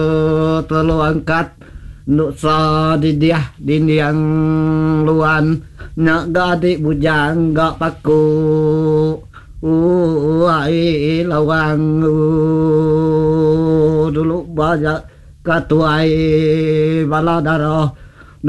telu angkat nuksa di dia diniang luan nak gadi bujang gak paku ai lawang dulu banyak katuai baladaro